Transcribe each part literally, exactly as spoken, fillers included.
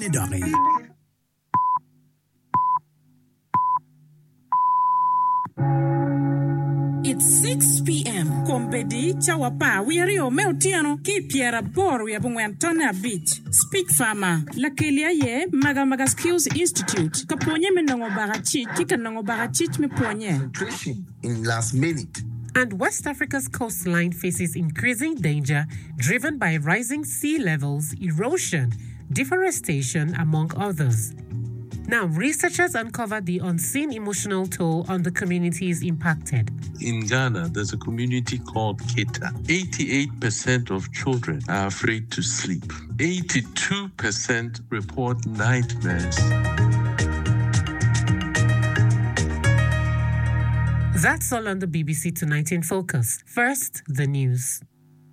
Nedari. It's six p.m. Kombedi chawapa wiari o meutiano ki piera bor we abungwantona beach. Speak Farmer. La kelia ye maga maga skills institute. Kaponye menongo barachi kika nongo barachi me ponye. Nutrition in last minute. And West Africa's coastline faces increasing danger driven by rising sea levels, erosion, deforestation, among others. Now, researchers uncovered the unseen emotional toll on the communities impacted. In Ghana, there's a community called Keta. eighty-eight percent of children are afraid to sleep. eighty-two percent report nightmares. That's all on the B B C Tonight in Focus. First, the news.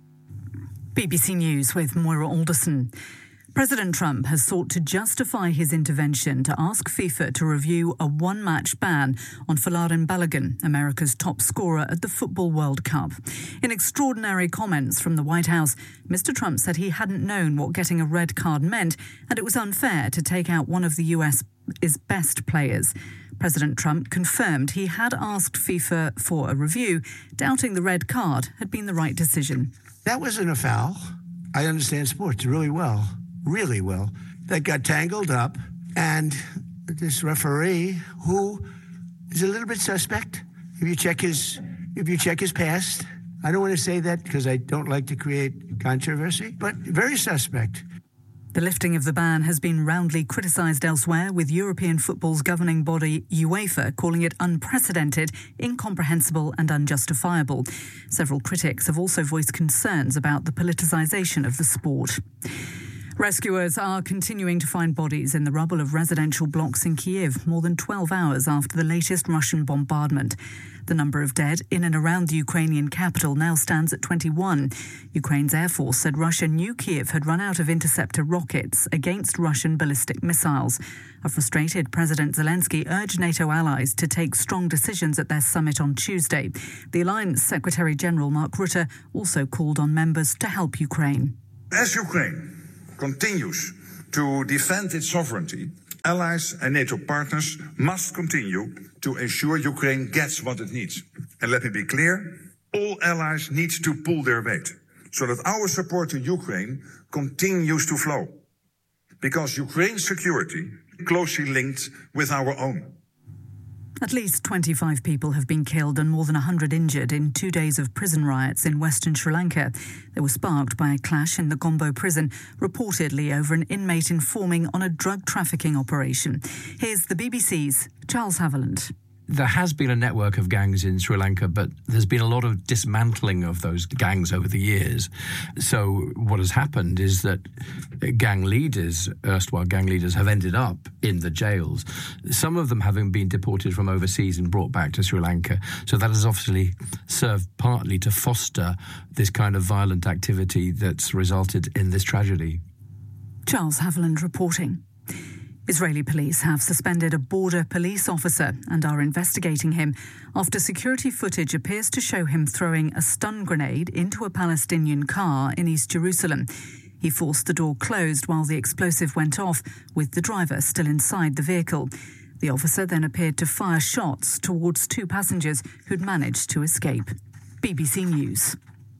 B B C News with Moira Alderson. President Trump has sought to justify his intervention to ask FIFA to review a one-match ban on Folarin Balogun, America's top scorer at the Football World Cup. In extraordinary comments from the White House, Mister Trump said he hadn't known what getting a red card meant and it was unfair to take out one of the U S's best players. President Trump confirmed he had asked FIFA for a review, doubting the red card had been the right decision. That wasn't a foul. I understand sports really well. really well, that got tangled up, and this referee, who is a little bit suspect, if you check his, if you check his past, I don't want to say that because I don't like to create controversy, but very suspect. The lifting of the ban has been roundly criticised elsewhere, with European football's governing body, UEFA, calling it unprecedented, incomprehensible and unjustifiable. Several critics have also voiced concerns about the politicisation of the sport. Rescuers are continuing to find bodies in the rubble of residential blocks in Kyiv more than twelve hours after the latest Russian bombardment. The number of dead in and around the Ukrainian capital now stands at twenty-one. Ukraine's Air Force said Russia knew Kyiv had run out of interceptor rockets against Russian ballistic missiles. A frustrated President Zelensky urged NATO allies to take strong decisions at their summit on Tuesday. The alliance Secretary General Mark Rutte also called on members to help Ukraine. As Ukraine continues to defend its sovereignty, allies and NATO partners must continue to ensure Ukraine gets what it needs. And let me be clear, all allies need to pull their weight so that our support to Ukraine continues to flow. Because Ukraine's security is closely linked with our own. At least twenty-five people have been killed and more than one hundred injured in two days of prison riots in western Sri Lanka. They were sparked by a clash in the Gombo prison, reportedly over an inmate informing on a drug trafficking operation. Here's the B B C's Charles Haviland. There has been a network of gangs in Sri Lanka, but there's been a lot of dismantling of those gangs over the years. So what has happened is that gang leaders, erstwhile gang leaders, have ended up in the jails, some of them having been deported from overseas and brought back to Sri Lanka. So that has obviously served partly to foster this kind of violent activity that's resulted in this tragedy. Charles Haviland reporting. Israeli police have suspended a border police officer and are investigating him after security footage appears to show him throwing a stun grenade into a Palestinian car in East Jerusalem. He forced the door closed while the explosive went off, with the driver still inside the vehicle. The officer then appeared to fire shots towards two passengers who'd managed to escape. B B C News.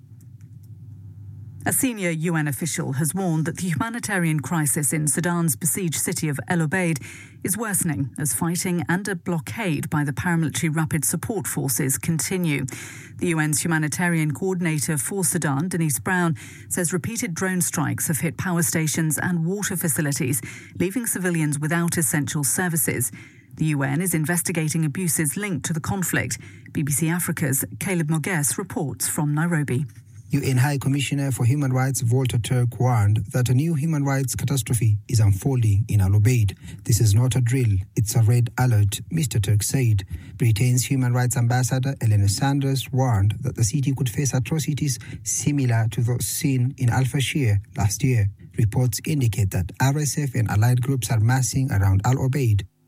A senior U N official has warned that the humanitarian crisis in Sudan's besieged city of El Obeid is worsening as fighting and a blockade by the paramilitary Rapid Support Forces continue. The U N's humanitarian coordinator for Sudan, Denise Brown, says repeated drone strikes have hit power stations and water facilities, leaving civilians without essential services. The U N is investigating abuses linked to the conflict. B B C Africa's Caleb Mogues reports from Nairobi. U N High Commissioner for Human Rights Volker Turk warned that a new human rights catastrophe is unfolding in Al Obeid. This is not a drill, it's a red alert, Mister Turk said. Britain's Human Rights Ambassador Eleanor Sanders warned that the city could face atrocities similar to those seen in Al Fashir last year. Reports indicate that R S F and allied groups are massing around Al Obeid.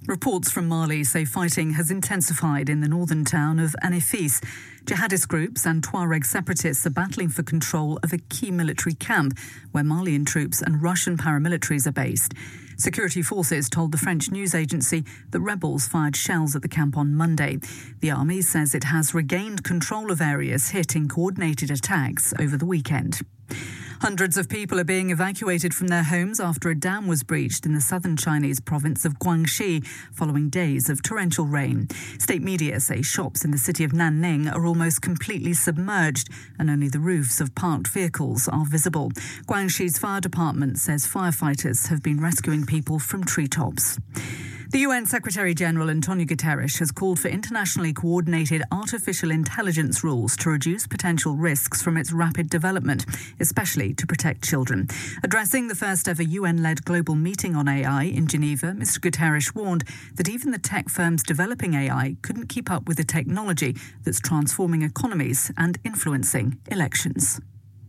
Reports from Mali say fighting has intensified in the northern town of Anefis. Jihadist groups and Tuareg separatists are battling for control of a key military camp where Malian troops and Russian paramilitaries are based. Security forces told the French news agency that rebels fired shells at the camp on Monday. The army says it has regained control of areas hit in coordinated attacks over the weekend. Hundreds of people are being evacuated from their homes after a dam was breached in the southern Chinese province of Guangxi following days of torrential rain. State media say shops in the city of Nanning are almost completely submerged and only the roofs of parked vehicles are visible. Guangxi's fire department says firefighters have been rescuing people from treetops. The U N Secretary-General Antonio Guterres has called for internationally coordinated artificial intelligence rules to reduce potential risks from its rapid development, especially to protect children. Addressing the first-ever U N-led global meeting on A I in Geneva, Mister Guterres warned that even the tech firms developing A I couldn't keep up with the technology that's transforming economies and influencing elections.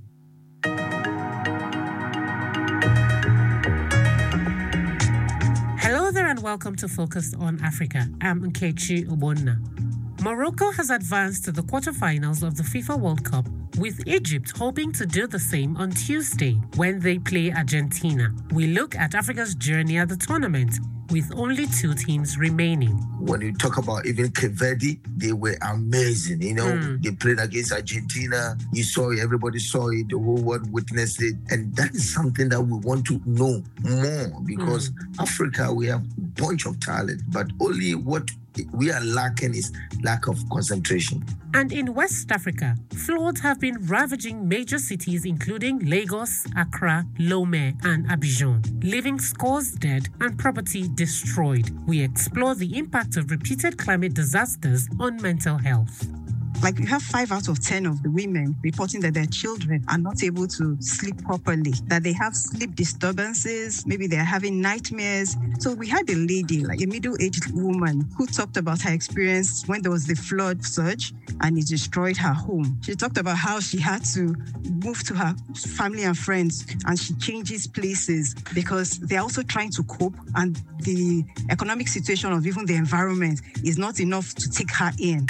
Hello there and welcome to Focus on Africa. I'm Nkechi Obonna. Morocco has advanced to the quarterfinals of the FIFA World Cup, with Egypt hoping to do the same on Tuesday when they play Argentina. We look at Africa's journey at the tournament, with only two teams remaining. When you talk about even Cape Verde, they were amazing. You know, Mm. they played against Argentina. You saw it, everybody saw it, the whole world witnessed it. And that is something that we want to know more because Africa, we have a bunch of talent, but only what we are lacking is lack of concentration. And in West Africa, floods have been ravaging major cities including Lagos, Accra, Lomé, and Abidjan, leaving scores dead and property destroyed. We explore the impact of repeated climate disasters on mental health. Like you have five out of ten of the women reporting that their children are not able to sleep properly, that they have sleep disturbances, maybe they're having nightmares. So we had a lady, like a middle-aged woman, who talked about her experience when there was the flood surge and it destroyed her home. She talked about how she had to move to her family and friends and she changes places because they're also trying to cope and the economic situation of even the environment is not enough to take her in.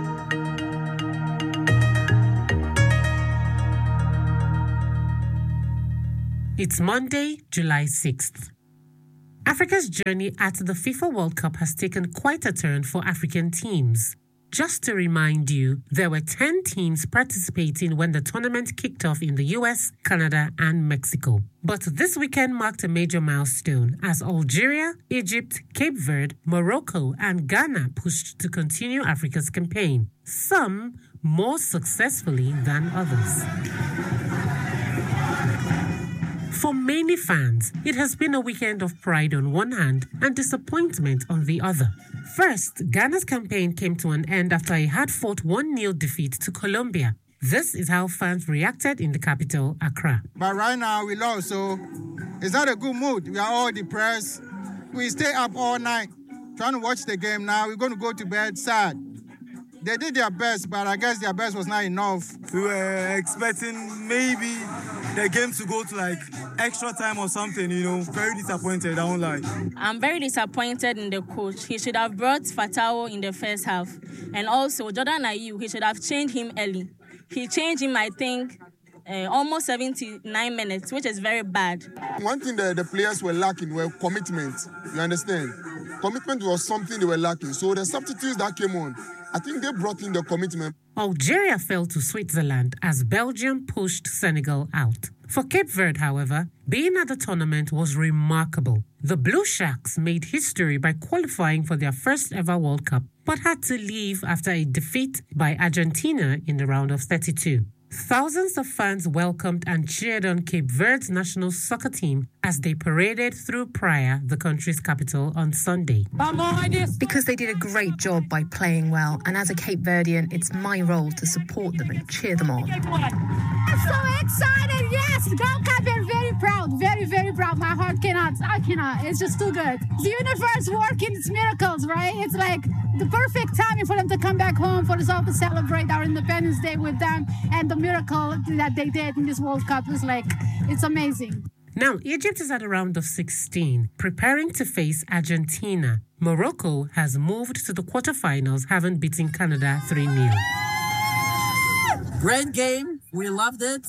It's Monday, July sixth. Africa's journey at the FIFA World Cup has taken quite a turn for African teams. Just to remind you, there were ten teams participating when the tournament kicked off in the U S, Canada, and Mexico. But this weekend marked a major milestone as Algeria, Egypt, Cape Verde, Morocco, and Ghana pushed to continue Africa's campaign, some more successfully than others. For many fans, it has been a weekend of pride on one hand and disappointment on the other. First, Ghana's campaign came to an end after a hard-fought one nil defeat to Colombia. This is how fans reacted in the capital, Accra. But right now we lost, so it's not a good mood. We are all depressed. We stay up all night trying to watch the game now. We're going to go to bed sad. They did their best, but I guess their best was not enough. We were expecting maybe the game to go to like extra time or something, you know. Very disappointed, I won't lie. I'm very disappointed in the coach. He should have brought Fatao in the first half. And also, Jordan Ayew, he should have changed him early. He changed him, I think, uh, almost seventy-nine minutes, which is very bad. One thing that the players were lacking were commitment. You understand? Commitment was something they were lacking. So the substitutes that came on, I think they brought in the commitment. Algeria fell to Switzerland as Belgium pushed Senegal out. For Cape Verde, however, being at the tournament was remarkable. The Blue Sharks made history by qualifying for their first ever World Cup, but had to leave after a defeat by Argentina in the round of thirty-two. Thousands of fans welcomed and cheered on Cape Verde's national soccer team as they paraded through Praia, the country's capital, on Sunday. Because they did a great job by playing well, and as a Cape Verdean, it's my role to support them and cheer them on. I'm so excited, yes! Go Cape Verde, very proud, very, very proud. My heart cannot, I cannot, it's just too good. The universe working its miracles, right? It's like the perfect timing for them to come back home, for us all to celebrate our Independence Day with them, and the miracle that they did in this World Cup was like, it's amazing. Now, Egypt is at a round of sixteen, preparing to face Argentina. Morocco has moved to the quarterfinals, having beaten Canada three nil. Great game. We loved it.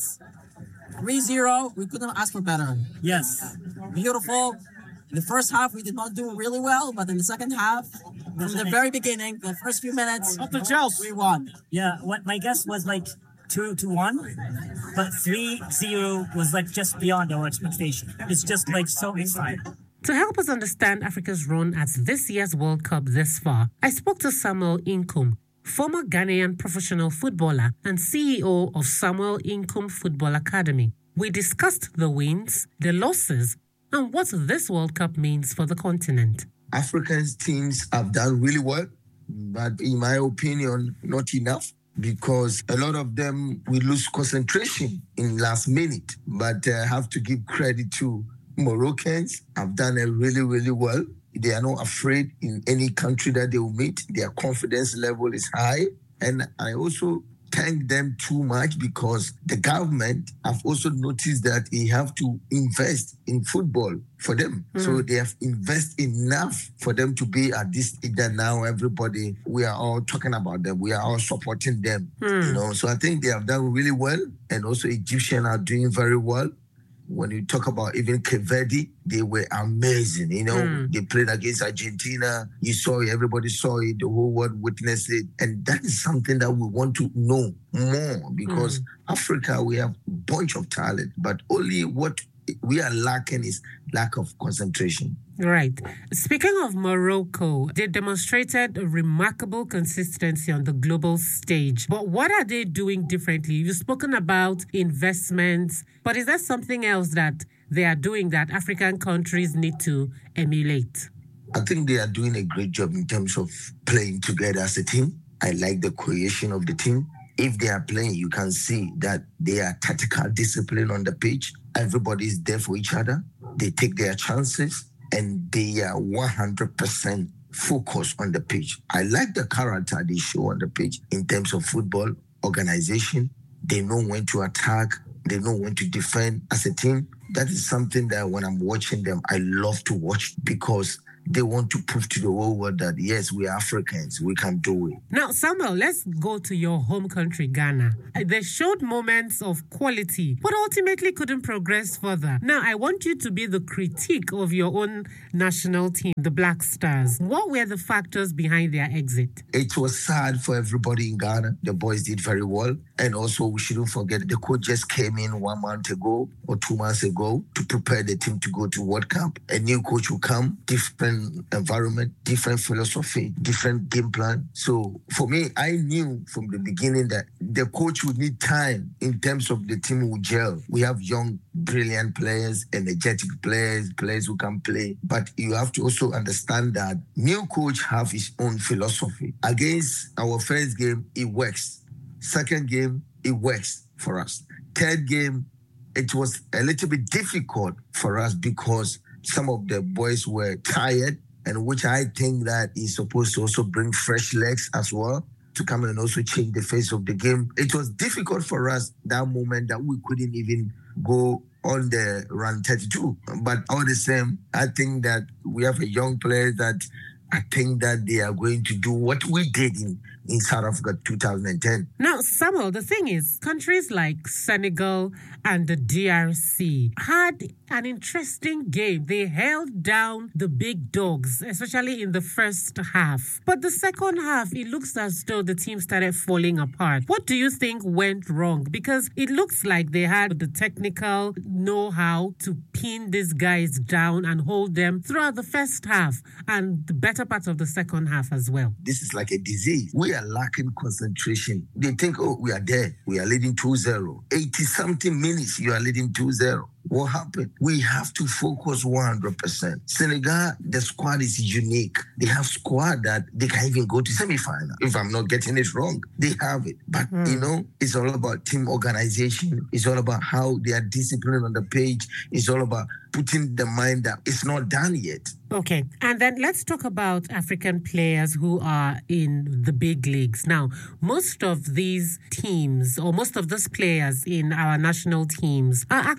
three zero. We couldn't ask for better. Yes. Beautiful. In the first half, we did not do really well, but in the second half, from the very beginning, the first few minutes, up to Chelsea, we won. Yeah, what my guess was like two to one, but three zero was like just beyond our expectation. It's just like so exciting. To help us understand Africa's run at this year's World Cup this far, I spoke to Samuel Inkum, former Ghanaian professional footballer and C E O of Samuel Inkum Football Academy. We discussed the wins, the losses, and what this World Cup means for the continent. African teams have done really well, but in my opinion, not enough, because a lot of them will lose concentration in last minute. But I uh, have to give credit to Moroccans. Have done it really, really well. They are not afraid in any country that they will meet. Their confidence level is high. And I also thank them too much because the government have also noticed that they have to invest in football for them. Mm. So they have invested enough for them to be at this stage that now everybody, we are all talking about them. We are all supporting them. Mm. You know, so I think they have done really well. And also Egyptians are doing very well. When you talk about even Cape Verde, they were amazing. You know, mm. they played against Argentina. You saw it, everybody saw it, the whole world witnessed it. And that is something that we want to know more because mm. Africa, we have a bunch of talent, but only what we are lacking is lack of concentration. Right. Speaking of Morocco, they demonstrated a remarkable consistency on the global stage. But what are they doing differently? You've spoken about investments, but is there something else that they are doing that African countries need to emulate? I think they are doing a great job in terms of playing together as a team. I like the cohesion of the team. If they are playing, you can see that they are tactical discipline on the pitch. Everybody is there for each other. They take their chances and they are one hundred percent focused on the pitch. I like the character they show on the pitch in terms of football organization. They know when to attack. They know when to defend as a team. That is something that when I'm watching them, I love to watch because they want to prove to the whole world that, yes, we are Africans. We can do it. Now, Samuel, let's go to your home country, Ghana. They showed moments of quality, but ultimately couldn't progress further. Now, I want you to be the critique of your own national team, the Black Stars. What were the factors behind their exit? It was sad for everybody in Ghana. The boys did very well. And also, we shouldn't forget, the coach just came in one month ago or two months ago to prepare the team to go to World Cup. A new coach will come, different environment, different philosophy, different game plan. So for me, I knew from the beginning that the coach would need time in terms of the team will gel. We have young, brilliant players, energetic players, players who can play. But you have to also understand that new coach have his own philosophy. Against our first game, it works. Second game, it works for us. Third game, it was a little bit difficult for us because some of the boys were tired, and which I think that is supposed to also bring fresh legs as well to come in and also change the face of the game. It was difficult for us that moment that we couldn't even go on the run thirty-two. But all the same, I think that we have a young player that I think that they are going to do what we did in, in South Africa two thousand ten. Now, Samuel, the thing is, countries like Senegal and the D R C had an interesting game. They held down the big dogs, especially in the first half. But the second half, it looks as though the team started falling apart. What do you think went wrong? Because it looks like they had the technical know-how to pin these guys down and hold them throughout the first half and the better part of the second half as well. This is like a disease. We are lacking concentration. They think, oh, we are there. We are leading two zero. eighty-something minutes, you are leading two zero. What happened? We have to focus one hundred percent. Senegal, the squad is unique. They have squad that they can even go to semi-final. If I'm not getting it wrong, they have it. But, mm. you know, it's all about team organization. It's all about how they are disciplined on the page. It's all about putting the mind that it's not done yet. Okay, and then let's talk about African players who are in the big leagues. Now, most of these teams or most of those players in our national teams are actually pro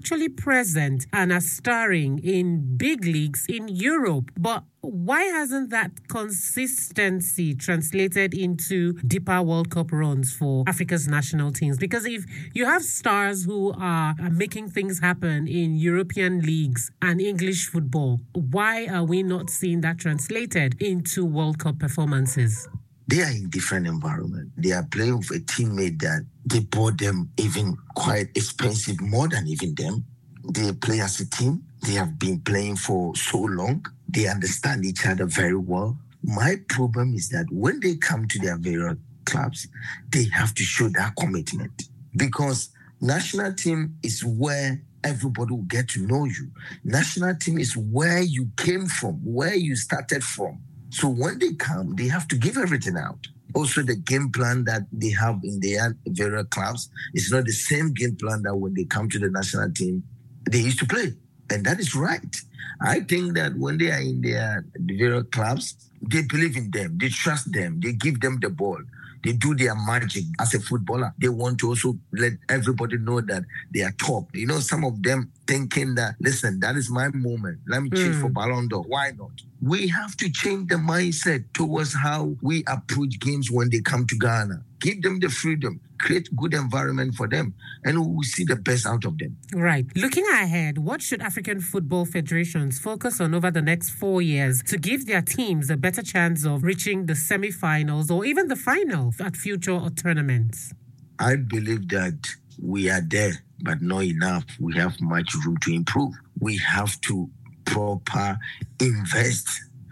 present and are starring in big leagues in Europe. But why hasn't that consistency translated into deeper World Cup runs for Africa's national teams? Because if you have stars who are making things happen in European leagues and English football, why are we not seeing that translated into World Cup performances? They are in different environment. They are playing with a teammate that they bought them even quite expensive, more than even them. They play as a team. They have been playing for so long. They understand each other very well. My problem is that when they come to their various clubs, they have to show that commitment, because national team is where everybody will get to know you. National team is where you came from, where you started from. So when they come, they have to give everything out. Also, the game plan that they have in their various clubs is not the same game plan that when they come to the national team, they used to play. And that is right. I think that when they are in their various clubs, they believe in them, they trust them, they give them the ball. They do their magic as a footballer. They want to also let everybody know that they are top. You know, some of them thinking that, listen, that is my moment. Let me change mm. for Ballon d'Or. Why not? We have to change the mindset towards how we approach games when they come to Ghana. Give them the freedom, create good environment for them, and we will see the best out of them. Right. Looking ahead, what should African football federations focus on over the next four years to give their teams a better chance of reaching the semi-finals or even the final at future tournaments? I believe that we are there, but not enough. We have much room to improve. We have to proper invest.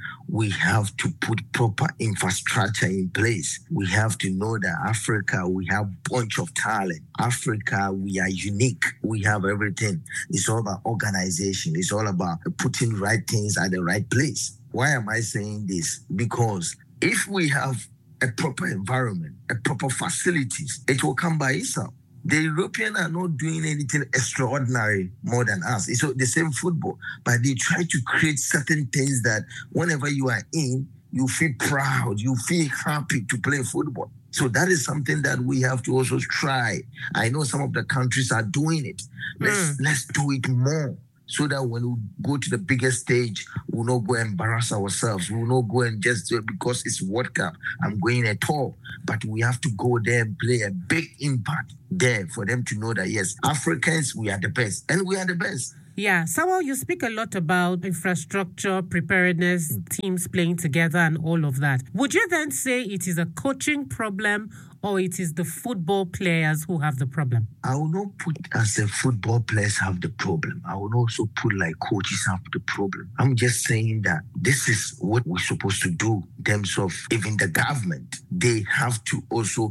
We have to put proper infrastructure in place. We have to know that Africa, we have a bunch of talent. Africa, we are unique. We have everything. It's all about organization. It's all about putting right things at the right place. Why am I saying this? Because if we have a proper environment, a proper facilities, it will come by itself. The Europeans are not doing anything extraordinary more than us. It's the same football, but they try to create certain things that whenever you are in, you feel proud, you feel happy to play football. So that is something that we have to also try. I know some of the countries are doing it. Let's, mm. let's do it more, so that when we go to the biggest stage, we'll not go and embarrass ourselves. We'll not go and just do it because it's World Cup. I'm going at all. But we have to go there and play a big impact there for them to know that, yes, Africans, we are the best. And we are the best. Yeah, Samuel, you speak a lot about infrastructure, preparedness, teams playing together and all of that. Would you then say it is a coaching problem or it is the football players who have the problem? I will not put as the football players have the problem. I will also put like coaches have the problem. I'm just saying that this is what we're supposed to do in terms of even the government. They have to also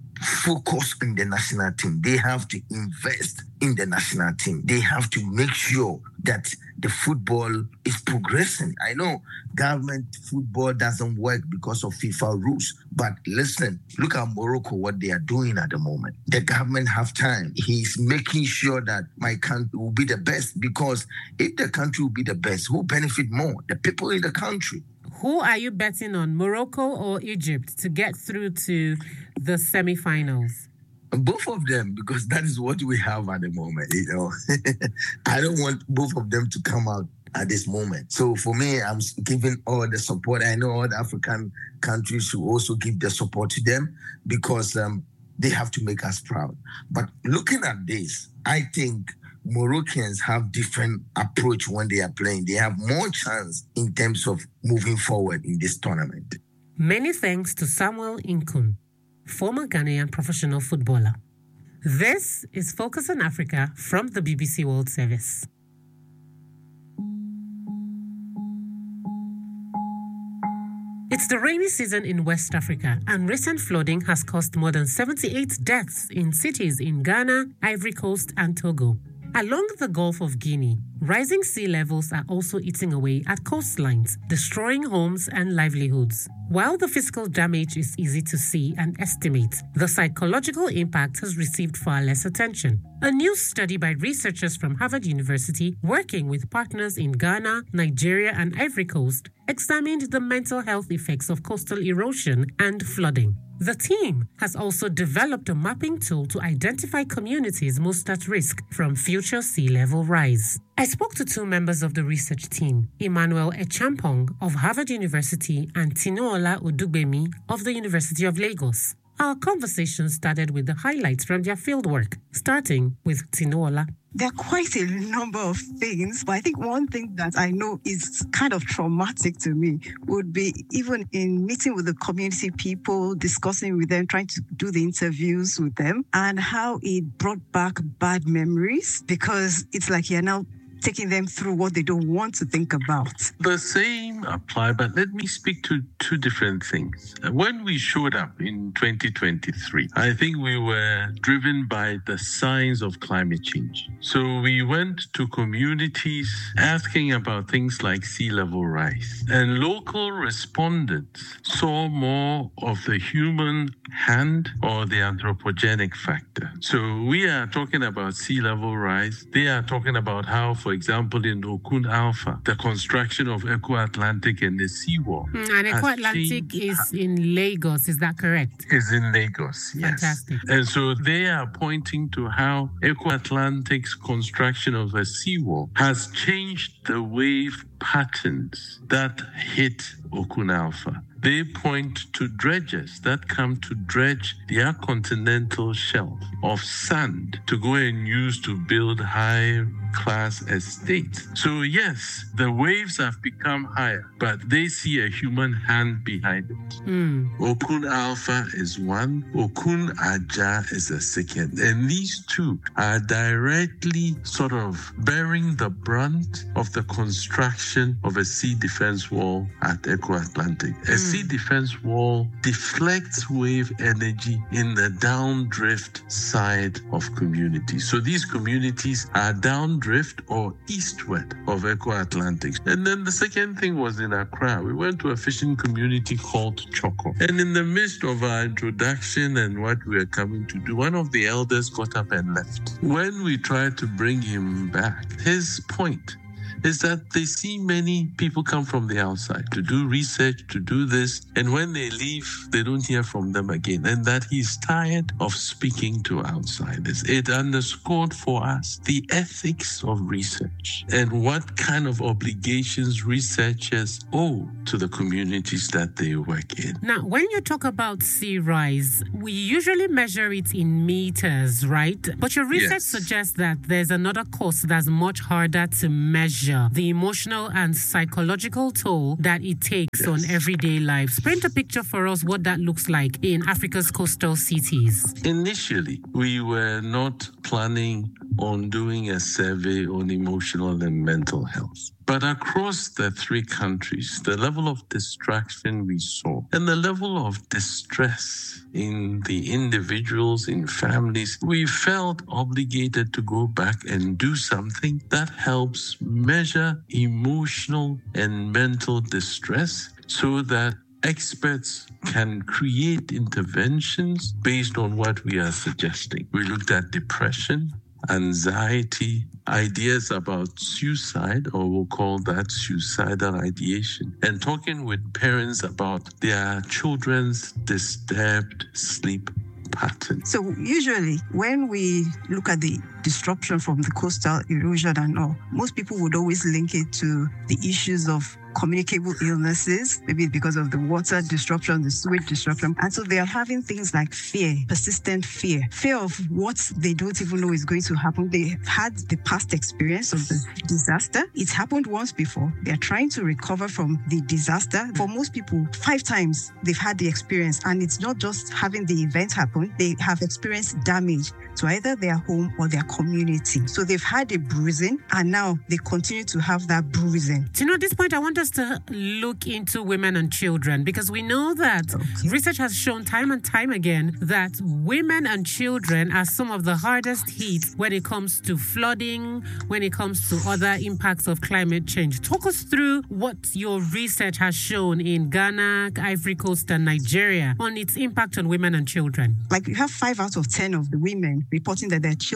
focus on the national team. They have to invest in the national team. They have to make sure that the football is progressing. I know government football doesn't work because of FIFA rules, but listen, look at Morocco, what they are doing at the moment. The government have time. He's making sure that my country will be the best, because if the country will be the best, who benefit more? The people in the country. Who are you betting on, Morocco or Egypt, to get through to the semi-finals? Both of them, because that is what we have at the moment, you know. I don't want both of them to come out at this moment. So for me, I'm giving all the support. I know all the African countries should also give the support to them, because um, they have to make us proud. But looking at this, I think Moroccans have different approach when they are playing. They have more chance in terms of moving forward in this tournament. Many thanks to Samuel Inkun, former Ghanaian professional footballer. This is Focus on Africa from the B B C World Service. It's the rainy season in West Africa, and recent flooding has caused more than seventy-eight deaths in cities in Ghana, Ivory Coast, and Togo. Along the Gulf of Guinea, rising sea levels are also eating away at coastlines, destroying homes and livelihoods. While the physical damage is easy to see and estimate, the psychological impact has received far less attention. A new study by researchers from Harvard University, working with partners in Ghana, Nigeria, and Ivory Coast, examined the mental health effects of coastal erosion and flooding. The team has also developed a mapping tool to identify communities most at risk from future sea level rise. I spoke to two members of the research team, Emmanuel Echampong of Harvard University and Tinoola Odugbemi of the University of Lagos. Our conversation started with the highlights from their fieldwork, starting with Tinoola. There are quite a number of things, but I think one thing that I know is kind of traumatic to me would be even in meeting with the community people, discussing with them, trying to do the interviews with them, and how it brought back bad memories because it's like you're now taking them through what they don't want to think about. The same apply, but let me speak to two different things. When we showed up in twenty twenty-three, I think we were driven by the signs of climate change. So we went to communities asking about things like sea level rise. And local respondents saw more of the human hand or the anthropogenic factor. So we are talking about sea level rise. They are talking about how, for example, in Okun Alpha, the construction of Eco Atlantic and the seawall. Mm, and Eco Atlantic is in Lagos, is that correct? Is in Lagos, yes. Fantastic. And so they are pointing to how Eco Atlantic's construction of a seawall has changed the wave patterns that hit Okun Alpha. They point to dredgers that come to dredge their continental shelf of sand to go and use to build high-class estates. So yes, the waves have become higher, but they see a human hand behind it. Mm. Okun Alpha is one, Okun Aja is a second. And these two are directly sort of bearing the brunt of the construction of a sea defense wall at Eco Atlantic. A mm. sea defense wall deflects wave energy in the downdrift side of communities. So these communities are downdrift or eastward of Eco Atlantic. And then the second thing was in Accra. We went to a fishing community called Choco. And in the midst of our introduction and what we were coming to do, one of the elders got up and left. When we tried to bring him back, his point is that they see many people come from the outside to do research, to do this, and when they leave, they don't hear from them again, and that he's tired of speaking to outsiders. It underscored for us the ethics of research and what kind of obligations researchers owe to the communities that they work in. Now, when you talk about sea rise, we usually measure it in meters, right? But your research Yes. suggests that there's another course that's much harder to measure, the emotional and psychological toll that it takes yes. on everyday lives. Paint a picture for us what that looks like in Africa's coastal cities. Initially, we were not planning on doing a survey on emotional and mental health. But across the three countries, the level of distraction we saw and the level of distress in the individuals, in families, we felt obligated to go back and do something that helps measure emotional and mental distress so that experts can create interventions based on what we are suggesting. We looked at depression, anxiety, ideas about suicide, or we'll call that suicidal ideation, and talking with parents about their children's disturbed sleep pattern. So usually when we look at the disruption from the coastal erosion and all, most people would always link it to the issues of communicable illnesses, maybe because of the water disruption, the sewage disruption. And so they are having things like fear, persistent fear, fear of what they don't even know is going to happen. They had the past experience of the disaster. It's happened once before. They're trying to recover from the disaster. For most people, five times they've had the experience. And it's not just having the event happen. They have experienced damage to either their home or their community. So they've had a bruising and now they continue to have that bruising. You know, at this point, I want us to look into women and children because we know that okay. research has shown time and time again that women and children are some of the hardest hit when it comes to flooding, when it comes to other impacts of climate change. Talk us through what your research has shown in Ghana, Ivory Coast, and Nigeria on its impact on women and children. Like you have five out of ten of the women reporting that their children are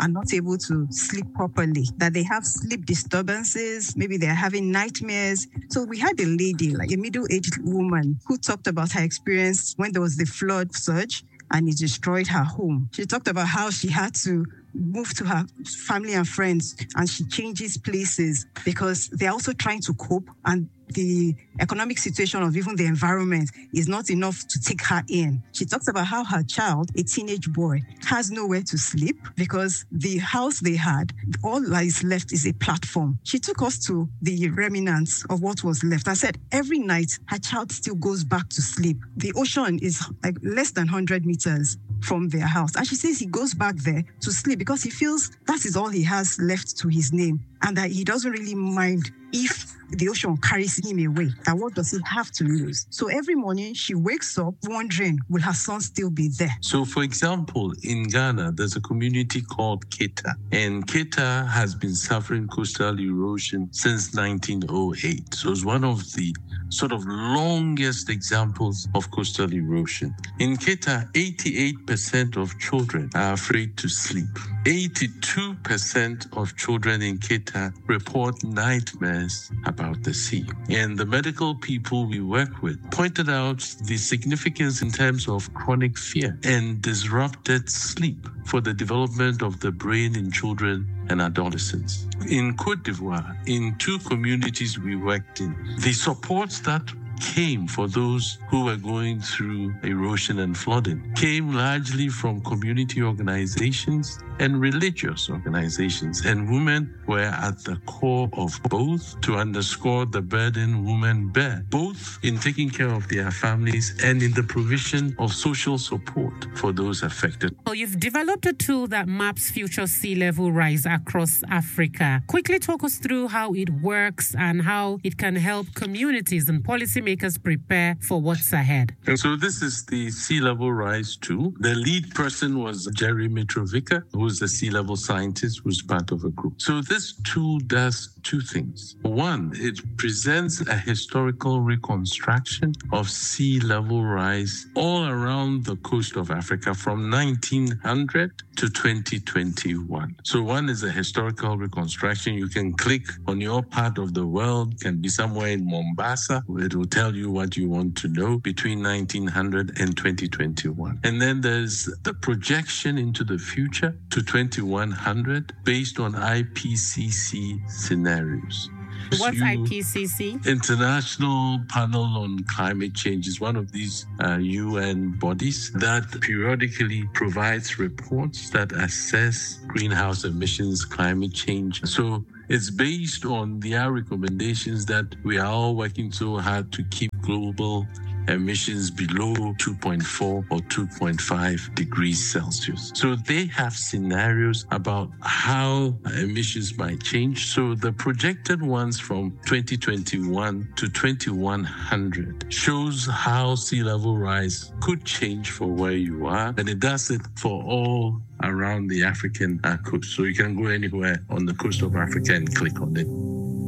are not able to sleep properly, that they have sleep disturbances, maybe they're having nightmares. So we had a lady, like a middle-aged woman, who talked about her experience when there was the flood surge and it destroyed her home. She talked about how she had to move to her family and friends, and she changes places because they're also trying to cope, and the economic situation of even the environment is not enough to take her in. She talks about how her child, a teenage boy, has nowhere to sleep because the house they had, all that is left is a platform. She took us to the remnants of what was left. I said every night her child still goes back to sleep. The ocean is like less than one hundred meters from their house. And she says he goes back there to sleep because he feels that is all he has left to his name, and that he doesn't really mind if the ocean carries him away. That what does he have to lose? So every morning she wakes up wondering, will her son still be there? So for example, in Ghana, there's a community called Keta, and Keta has been suffering coastal erosion since nineteen oh eight. So it's one of the sort of longest examples of coastal erosion. In Keta, eighty-eight percent of children are afraid to sleep. eighty-two percent of children in Keta report nightmares about the sea. And the medical people we work with pointed out the significance in terms of chronic fear and disrupted sleep for the development of the brain in children and adolescents. In Côte d'Ivoire, in two communities we worked in, the support that came for those who were going through erosion and flooding came largely from community organizations and religious organizations. And women were at the core of both to underscore the burden women bear, both in taking care of their families and in the provision of social support for those affected. Well, you've developed a tool that maps future sea level rise across Africa. Quickly talk us through how it works and how it can help communities and policymakers prepare for what's ahead. And so this is the Sea Level Rise tool. The lead person was Jerry Mitrovica, who's a sea level scientist who's part of a group. So this tool does two things. One, it presents a historical reconstruction of sea level rise all around the coast of Africa from nineteen hundred to twenty twenty-one. So one is a historical reconstruction. You can click on your part of the world, can be somewhere in Mombasa. It will tell you what you want to know between nineteen hundred and twenty twenty-one. And then there's the projection into the future to twenty-one hundred based on I P C C scenarios. What's You- I P C C? International Panel on Climate Change is one of these uh, U N bodies that periodically provides reports that assess greenhouse emissions, climate change. So it's based on their recommendations that we are all working so hard to keep global emissions below two point four or two point five degrees Celsius. So they have scenarios about how emissions might change. So the projected ones from twenty twenty-one to twenty-one hundred shows how sea level rise could change for where you are. And it does it for all around the African uh, coast. So you can go anywhere on the coast of Africa and click on it.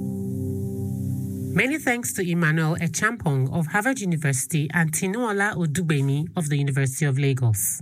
Many thanks to Emmanuel Echampong of Harvard University and Tinuola Odubeni of the University of Lagos.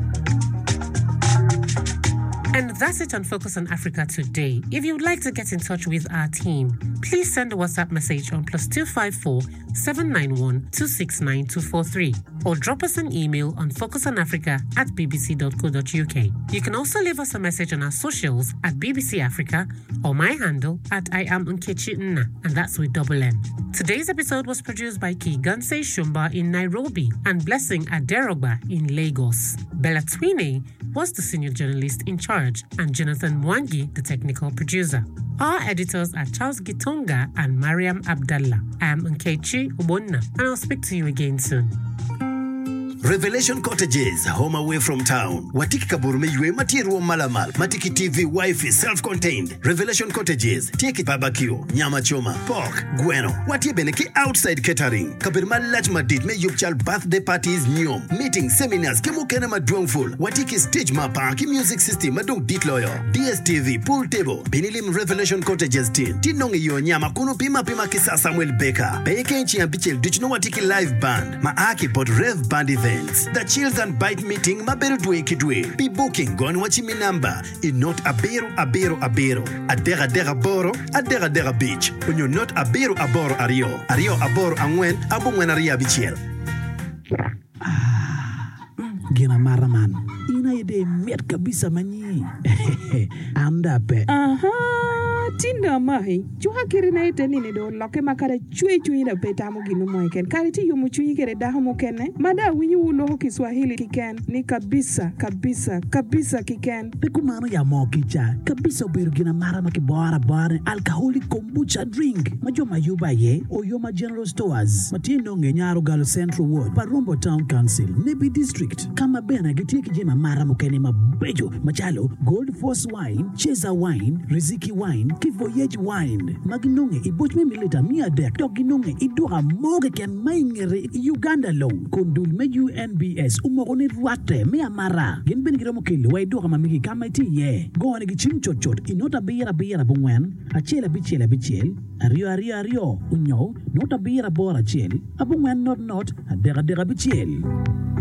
And that's it on Focus on Africa today. If you'd like to get in touch with our team, please send a WhatsApp message on plus two five four, seven nine one, two six nine, two four three or drop us an email on focusonafrica at b b c dot co dot u k. You can also leave us a message on our socials at B B C Africa or my handle at I am Nkechi Nna, and that's with double N. Today's episode was produced by Kiganse Shumba in Nairobi and Blessing Aderogba in Lagos. Bella Twine was the senior journalist in charge, and Jonathan Mwangi, the technical producer. Our editors are Charles Gitonga and Mariam Abdallah. I am Nkechi Ubonna, and I'll speak to you again soon. Revelation Cottages, home away from town. Watiki kaburume yue matiru malamal. Matiki T V, Wi-Fi, self-contained. Revelation Cottages, tiki barbecue, nyama choma, pork, gueno. Wati beneki outside catering. Kabirma lach madid me yupchal birthday parties nyom. Meetings, seminars, kemu kenema drongful. Watiki stage mapa, ki music system, madung dit lawyer. D S T V, pool table. Benilim Revelation Cottages tin. Tinongi yo nyama kunu pima pima kisa Samuel Baker. Beke nchi ya bichel duchno watiki live band. Maaki pod rev band event. events. The Chills and Bite meeting maberu dwe kidwe. Be booking gone wachimi number. In not abero abero abero. Adera dera boro, adera dera beach. When you're not abero aboro ario. Ario aboro angwen, abungwen aria bichiel. Gina maraman. Ina ide met kabisa manyi. Anda pe. Aha. Tinda mahi. Chuha kiri na ite nini do loke makare chui chui na peta mo ginu moiken. Kari ti yumu chui kere daho mo kene. Mada winyi ulo ho Kiswahili kiken. Ni kabisa, kabisa, kabisa kiken. Peku mano ya mo kicha. Kabisa ubiru gina marama ki bora bora. Alcoholic kombucha drink. Majo mayuba ye. Oyoma General Stores. Matiendo ngenyaro Galo Central Ward. Parumbo Town Council. Nebi District. Kama bena gitie kijema marama kene mabejo. Machalo. Gold Force Wine. Cheza Wine. Riziki Wine. Voyage Wine. Maginonge iboch me milita mia dek. Doginonge idora moge ken maingere Uganda long. Kondul me U N B S. Umorone ruate me amara. Gen ben gira mokili wa idora mamiki kama iti ye. Go on gichim chot chot. Inota bira bira bungwen. Achela bichela bichel. Ario ario ario. Unyo. Nota bira bora chel. Abungwen not not. Adera dera bichel.